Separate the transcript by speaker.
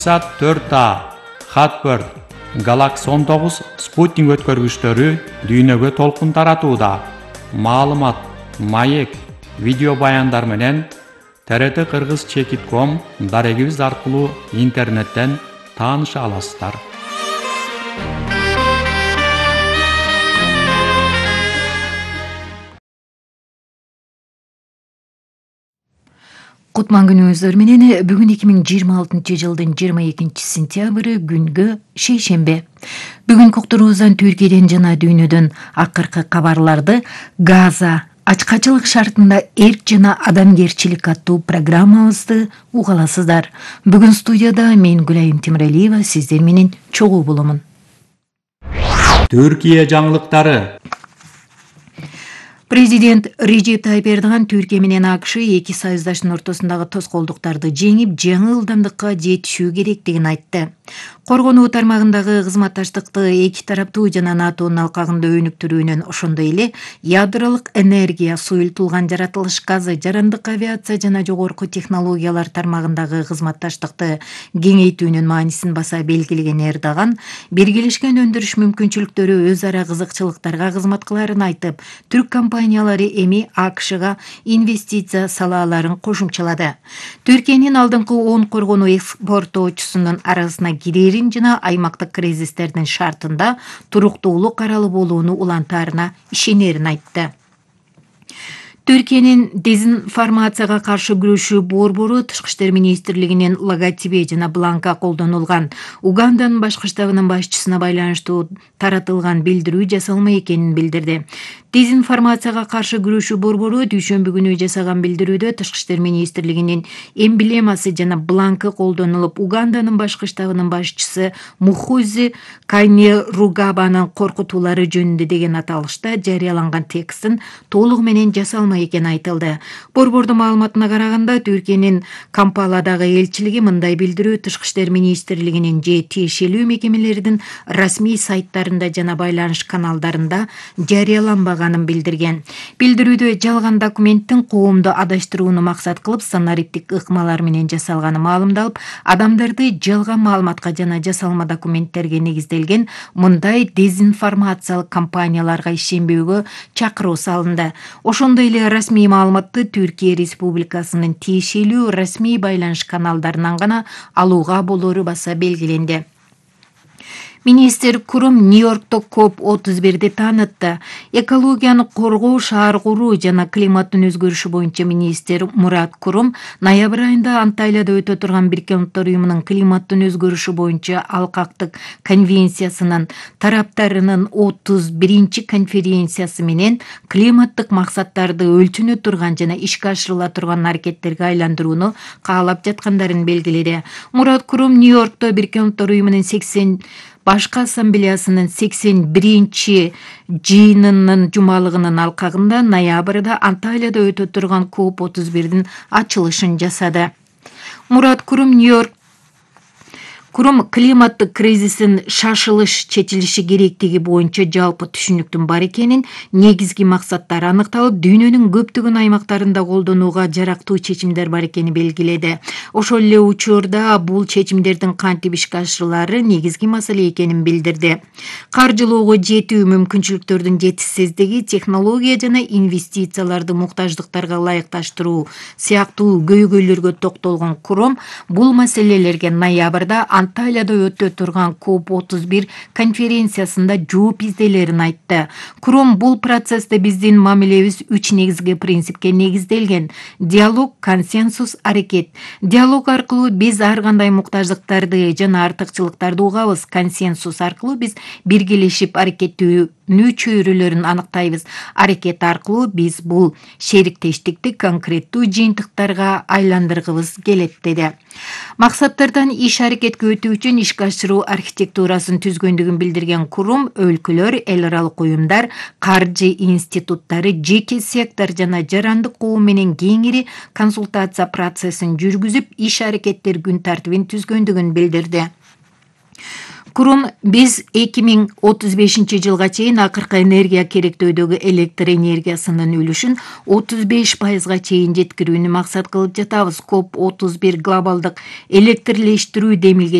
Speaker 1: Sat 4A, Хатберд, Галакс 19 спутник өткөргүчтөрү дүйнөгө толкун таратууда. Маалымат, маек, видео баяндар менен TRT Кыргыз Чекит.ком дарегибиз аркылуу интернеттен тааныша аласыздар.
Speaker 2: Кутман күнүңүздөр менен бүгүн 2026 жылдын 22 сентябры күнгө шейшембе. Бүгүн уктуруубуздан Түркияден жана дүйнөдөн акыркы кабарларды Газа ачкачылык шартында эрк жана адамгерчилик аттуу программабызды уга аласыздар. Бүгүн студияда мен Гүлайым Темиралиева сиздер менен чогуу боломун.
Speaker 1: Түркия жаңылыктары.
Speaker 2: Президент Режеп Тайып Эрдоган Түркия менен АКШ эки союздаштын ортосундагы тоскоолдуктарды жеңип, жаңы ылдамдыкка жетишүү керектигин айтты. Коргонуу тармагындагы кызматташтыкты эки тараптуу жана НАТОнун алкагында өнүктүрүүнүн, ошондой эле ядролук энергия, суюлтулган жаратылыш газы, жарандык авиация жана жогорку технологиялар тармагындагы кызматташтыкты кеңейтүүнүн маанисин баса белгилеген Эрдоган, биргелешкен өндүрүш мүмкүнчүлүктөрү өз ара кызыкчылыктарга кызмат кыларын айтып, түрк компаниялары эми АКШга инвестиция салааларын кошумчалады. Түркиянын алдыңкы 10 коргонуу экспорттоочусунун арасына кирерин жана аймактык кризистердин шартында туруктуулук каралып болууну улантаарына ишенерин айтты. Түркиянын дезинформацияга каршы күрөшүү борбору Тышкы иштер министрлигинин логотиби жана бланка колдонулган Уганданын башкы штабынын башчысына байланыштуу таратылган билдирүү жасалма экенин билдирди. Дезинформацияга каршы күрөшүү борбору дүйшөмбү күнү жасаган билдирүүдө Тышкы иштер министрлигинин эмблемасы жана бланкы колдонулуп, Уганданын башкы штабынын башчысы Мухузи Кайнеругабанын коркутуулары жөнүндө деген аталышта жарыяланган текстин толугу менен жасалма экени айтылды. Борбордун маалыматына караганда, Түркиянын Кампаладагы элчилиги мындай билдирүү Тышкы иштер министрлигинин же тиешелүү мекемелердин расмий сайттарында жана байланыш каналдарында жарыяланбаганын билдирген. Билдирүүдө жалган документтин коомду адаштырууну максат кылып, сценариптик ыкмалар менен жасалганы маалымдалып, адамдарды жалган маалыматка жана жасалма документтерге негизделген мындай дезинформациялык кампанияларга ишенбөөгө чакыруу салынды. Ошондой эле расмий маалыматты Түркия Республикасынын тиешелүү расмий байланыш каналдарынан гана алууга болору баса белгиленди. Министр Курум Нью-Йоркто COP31 таанытты. Экологияны коргоо, шаар куруу жана климаттын өзгөрүшү боюнча министр Мурат Курум ноябрь айында Анталияда өтө турган Бириккен Улуттар уюмунун климаттын өзгөрүшү боюнча алкактык конвенциясынын тараптарынын 31 конференциясы менен климаттык максаттарды өлчөнө турган жана ишке ашырыла турган аракеттерге айландырууну каалап жаткандарын белгиледи. Мурат Курум Нью-Йоркто Бириккен Улуттар уюмунун Башкы ассамблеясынын 81 жыйынынын жумалыгынын алкагында ноябрда Анталияда өтө турган COP31 ачылышын жасады. Мурат Курум климаттык кризистин шашылыш чечилиши керектиги боюнча жалпы түшүнүктүн бар экенин, негизги максаттар аныкталып, дүйнөнүн көптөгөн аймактарында колдонууга жарактуу чечимдер бар экенин белгиледи. Ошол эле учурда бул чечимдердин кантип ишке ашырылаары негизги маселе экенин билдирди. Каржылоого жетүү мүмкүнчүлүктөрдүн жетишсиздиги, технология жана инвестицияларды муктаждыктарга ылайыкташтыруу сыяктуу көйгөйлөргө токтолгон Курум бул маселелерге ноябрда Анталияда өтө турган COP31 конференциясында жооп изделерин айтты. Курум бул процессте биздин мамилебиз 3 негизги принципке негизделген: диалог, консенсус, аракет. Диалог аркылуу биз ар кандай муктаждыктарды жана артыкчылыктарды угабыз. Консенсус аркылуу биз биргелешип аракеттүүнү чөйрөлөрүн аныктайбыз. Аракет аркылуу биз бул шериктештикти конкреттүү жыйынтыктарга айландыргыбыз келет деди. Максаттардан иш аракетке өтүү үчүн ишке ашыруу архитектурасын түзгөндүгүн билдирген Курум өлкөлөр, эл аралык уюмдар, каржы институттары, жеке сектор жана жарандык коом менен кеңири консультация процессин жүргүзүп, иш аракеттер күн тартибин түзгөндүгүн билдирди. Курум биз 2035 жылга чейин акыркы энергия керектөөдөгү электр энергиясынын үлүшүн 35%га чейин жеткирүүнү максат кылып жатабыз. COP31 глобалдык электрлештирүү демилге